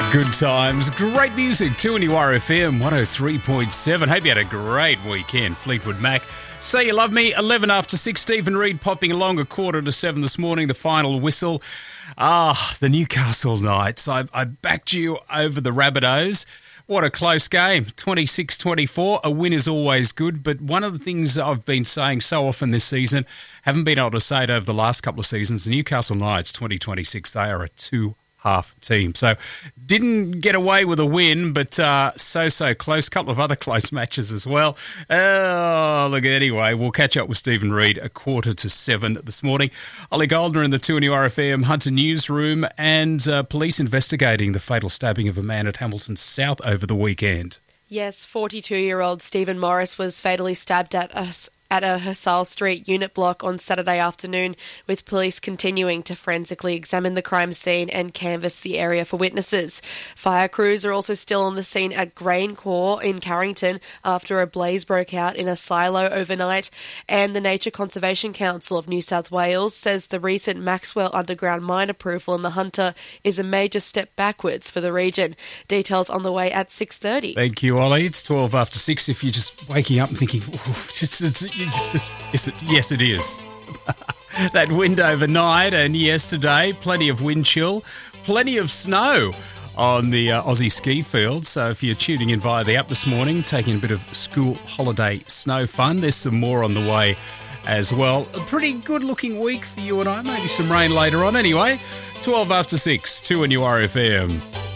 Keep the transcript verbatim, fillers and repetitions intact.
Good times, great music, two N U R F M one oh three point seven. Hope you had a great weekend. Fleetwood Mac. Say You Love Me, eleven after six. Stephen Reid popping along a quarter to seven this morning, the final whistle. Ah, the Newcastle Knights. I, I backed you over the Rabbitohs. What a close game, twenty-six twenty-four. A win is always good, but one of the things I've been saying so often this season, haven't been able to say it over the last couple of seasons, the Newcastle Knights twenty twenty-six, they are a two half team. So didn't get away with a win, but uh, so, so close. Couple of other close matches as well. Oh, look, anyway, we'll catch up with Stephen Reid a quarter to seven this morning. Ollie Goldner in the two N U R F M Hunter Newsroom, and uh, police investigating the fatal stabbing of a man at Hamilton South over the weekend. Yes, forty-two-year-old Stephen Morris was fatally stabbed at us. at a Hassall Street unit block on Saturday afternoon, with police continuing to forensically examine the crime scene and canvass the area for witnesses. Fire crews are also still on the scene at Graincore in Carrington after a blaze broke out in a silo overnight, and the Nature Conservation Council of New South Wales says the recent Maxwell underground mine approval in the Hunter is a major step backwards for the region. Details on the way at six thirty. Thank you, Ollie. It's twelve after six. If you're just waking up and thinking, just, it's, it's, is it? Yes, it is. That wind overnight and yesterday, plenty of wind chill, plenty of snow on the uh, Aussie ski field. So if you're tuning in via the app this morning, taking a bit of school holiday snow fun, there's some more on the way as well. A pretty good looking week for you and I, maybe some rain later on. Anyway, twelve after six, two N U R F M.